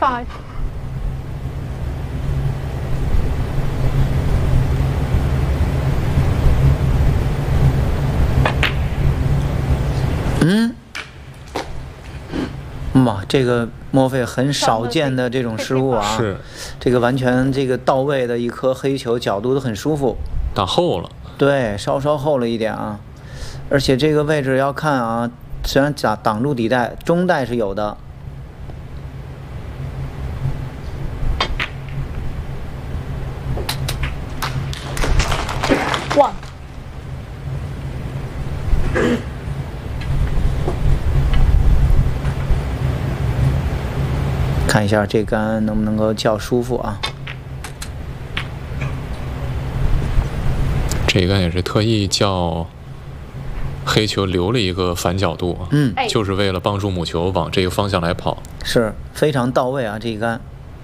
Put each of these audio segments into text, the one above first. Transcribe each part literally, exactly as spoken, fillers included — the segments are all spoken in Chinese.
thirty-five。 嗯，哇，这个莫非很少见的这种失误啊！ 是， 这个完全这个到位的一颗黑球，角度都很舒服。 打后了。 对，稍稍后了一点啊，而且这个位置要看啊，虽然挡挡住底带，中带是有的。 One。 看一下这杆能不能够较舒服啊？ 这杆也是特意叫黑球留了一个反角度， 嗯， 就是为了帮助母球往这个方向来跑， 是非常到位啊！这一杆，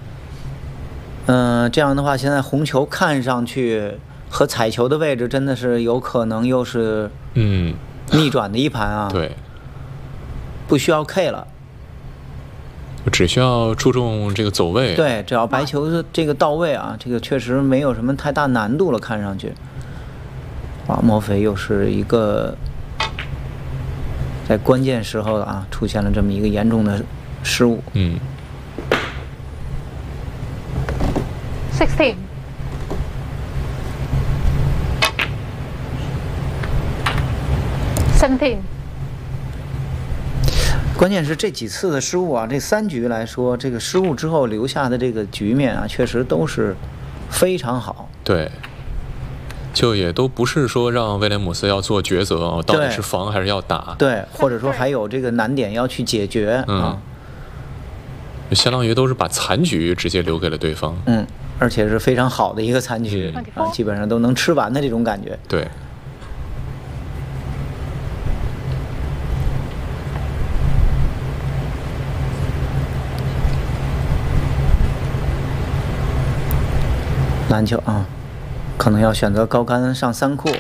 嗯、呃，这样的话，现在红球看上去和彩球的位置真的是有可能又是嗯逆转的一盘啊！ 对， 不需要 K 了。 只需要注重这个走位。 对，只要白球的这个到位啊，这个确实没有什么太大难度了，看上去。哇，莫非又是一个在关键时候啊出现了这么一个严重的失误。 嗯。 Sixteen。Seventeen。 关键是这几次的失误啊，这三局来说，这个失误之后留下的这个局面啊，确实都是非常好。 对，就也都不是说让威廉姆斯要做抉择啊，到底是防还是要打。 对，或者说还有这个难点要去解决。 嗯， 啊、 相当于都是把残局直接留给了对方。 嗯，而且是非常好的一个残局、 嗯、 啊，基本上都能吃完的这种感觉。 对。 篮球啊，可能要选择高杆上三库。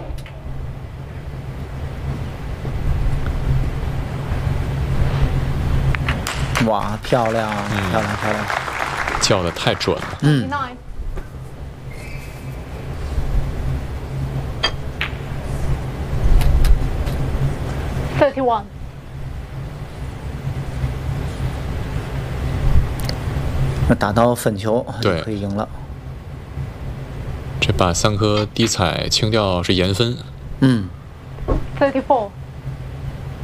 哇，漂亮，嗯、漂亮，漂亮！ 叫的太准了。 嗯。 Thirty-one。 打到粉球就可以赢了。 这把三颗低彩清掉是严分。 嗯。 Thirty-four。